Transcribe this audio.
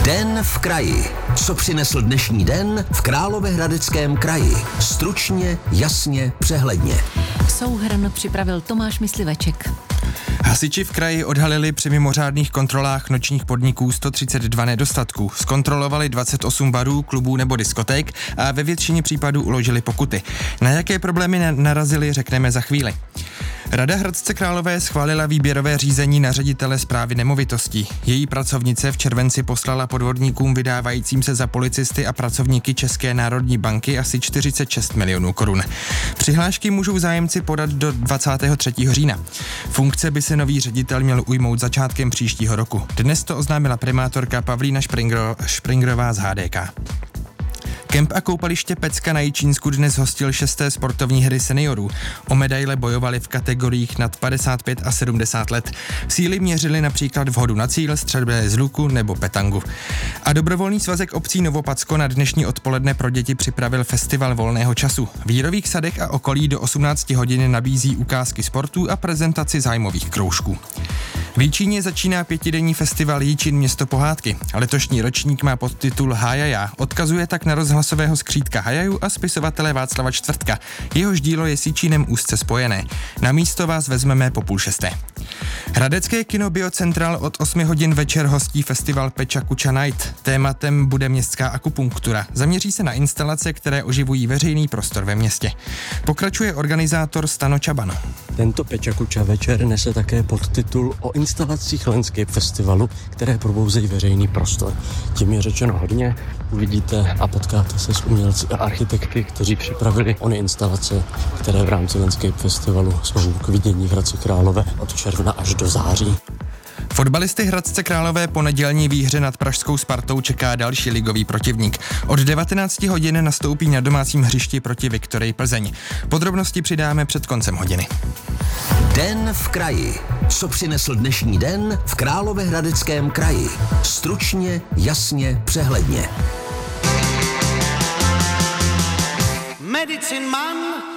Den v kraji. Co přinesl dnešní den v Královéhradeckém kraji? Stručně, jasně, přehledně. Souhrn připravil Tomáš Mysliveček. Hasiči v kraji odhalili při mimořádných kontrolách nočních podniků 132 nedostatků. Zkontrolovali 28 barů, klubů nebo diskoték a ve většině případů uložili pokuty. Na jaké problémy narazili, řekneme za chvíli. Rada Hradce Králové schválila výběrové řízení na ředitele správy nemovitostí. Její pracovnice v červenci poslala podvodníkům vydávajícím se za policisty a pracovníky České národní banky asi 46 milionů korun. Přihlášky můžou zájemci podat do 23. října. Funkce by se nový ředitel měl ujmout začátkem příštího roku. Dnes to oznámila primátorka Pavlína Špringrová z HDK. Kemp a koupaliště Pecka na Jičínsku dnes hostil 6. sportovní hry seniorů. O medaile bojovali v kategoriích nad 55 a 70 let. Síly měřili například vhodu na cíl, střelbě z luku nebo petangu. A dobrovolný svazek obcí Novopacko na dnešní odpoledne pro děti připravil festival volného času. V Jírových sadech a okolí do 18 hodin nabízí ukázky sportů a prezentaci zájmových kroužků. V Jičíně začíná 5denní festival Jičín město pohádky. Letošní ročník má podtitul Hájaja. Odkazuje tak na rozhlasového skřídka Hajaju a spisovatele Václava Čtvrtka. Jehož dílo je s Jičínem úzce spojené. Na místo vás vezmeme po 5:30. Hradecké kino Biocentral od 8 hodin večer hostí festival Peča Kuča Night. Tématem bude městská akupunktura. Zaměří se na instalace, které oživují veřejný prostor ve městě. Pokračuje organizátor Stano Čabano. Tento Peča Kuča večer nese také podtitul o instalacích Landscape festivalu, které probouzejí veřejný prostor. Tím je řečeno hodně. Uvidíte a potkáte se s umělci a architekty, kteří připravili ony instalace, které v rámci Landscape festivalu jsou k vidění v Hradci Králové od června až do září. Fotbalisty Hradce Králové po nedělní výhře nad pražskou Spartou čeká další ligový protivník. Od 19 hodin nastoupí na domácím hřišti proti Viktorii Plzeň. Podrobnosti přidáme před koncem hodiny. Den v kraji. Co přinesl dnešní den v Královéhradeckém kraji? Stručně, jasně, přehledně. Medicine Man